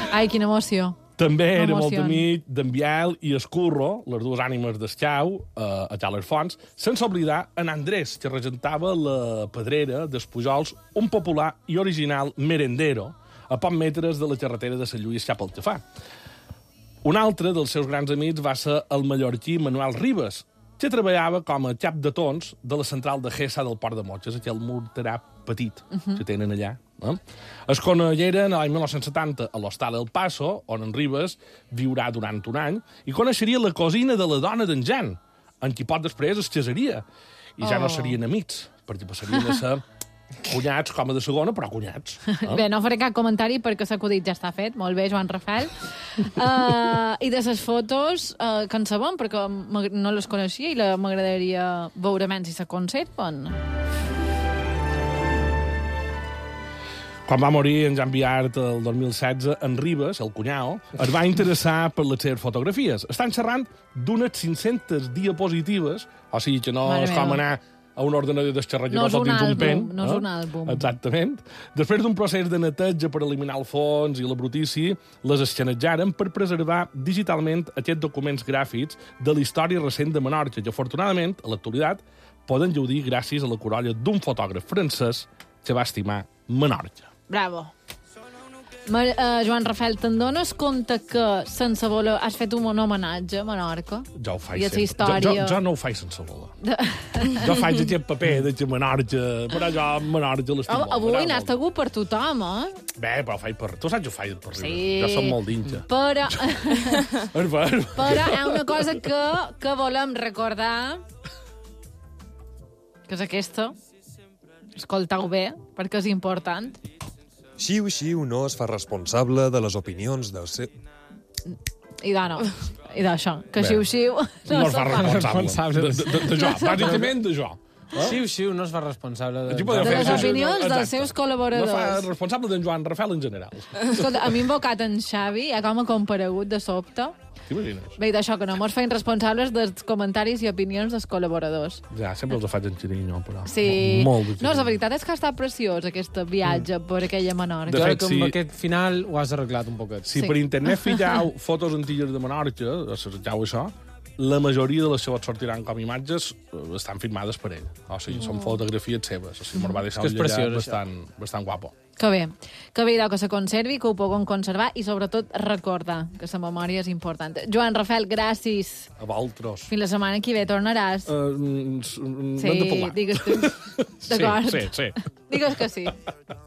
Ai, quina emoció. També era molt amic d'en Biel i Escurro, les dues ànimes d'Escau, a Cales Fonts, sense oblidar en Andrés, que regentava la pedrera d'Espujols, un popular i original merendero, a pocs metres de la carretera de Sant Lluís cap al Tafà. Un altre dels seus grans amics va ser el mallorquí Manuel Ribes, que treballava com a cap de tons de la central de Gessa del Port de Motxes, aquell morterà petit que tenen allà. Es coneixeren l'any 1970 a l'Hostal El Paso, on en Ribes viurà durant un any, i coneixeria la cosina de la dona d'en Jan, en qui poc després es casaria. I ja no serien amics, perquè passarien a ser cunyats, com a de segona, però cunyats. Bé, no faré cap comentari perquè l'acudit ja està fet. Molt bé, Joan Rafel. I de les fotos, que en sabem, perquè no les coneixia i m'agradaria veure menys si se conserven. Quan va morir en Jean Viart el 2016, en Ribes, el cunyau, es va interessar per les seves fotografies. Estan xerrant d'unes 500 diapositives, o sigui que no és com anar a un ordenador d'esxerrador dins un pen. No és un àlbum. Exactament. Després d'un procés de neteja per eliminar el fons i la brutícia, les escenejaren per preservar digitalment aquests documents gràfics de la història recent de Menorca, que afortunadament, a l'actualitat, poden gaudir gràcies a la corolla d'un fotògraf francès que va estimar Menorca. Bravo. Joan Rafel, te'n dones compte que sense voler has fet un homenatge a Menorca? Jo ho faig sempre. Història... Jo no ho faig sense voler. Jo faig aquest paper de Menorca, però jo Menorca l'estim molt. Avui n'has tegut per tothom, Bé, però ho faig per... Tu saps que ho faig per Ribes. Sí. Jo som molt d'inja. Però... Però hi ha una cosa que volem recordar, que és aquesta. Escoltau bé, perquè és important. Xiu Xiu no es fa responsable de les opinions del seu... I d'això, que Xiu Xiu no es fa responsable. De jo, bàsicament de jo. Xiu Xiu no es fa responsable de les opinions dels seus col·laboradors. No fa responsable d'en Joan Rafel en general. Escolta, a mi invocat en Xavi, ja com ha comparegut de sobte. T'imagines? Bé, d'això, que no mos feien responsables dels comentaris i opinions dels col·laboradors. Ja, sempre els faig en carinyo, però... Sí. Molt de carinyo. No, la veritat és que ha estat preciós, aquest viatge per aquella Menorca. De fet, amb aquest final ho has arreglat un poquet. Si per internet filleu fotos antigues de Menorca, assajau això, la majoria de les seves sortiran com imatges estan firmades per ell. O sigui, són fotografies seves. O sigui, me'l va deixar un llegat bastant guapo. Que bé, idò, que se conservi, que ho puguem conservar i, sobretot, recordar que la memòria és important. Joan Rafel, gràcies. A vosaltres. Fins la setmana que ve tornaràs. N'hem de parlar. Digues tu. D'acord. Sí. Digues que sí.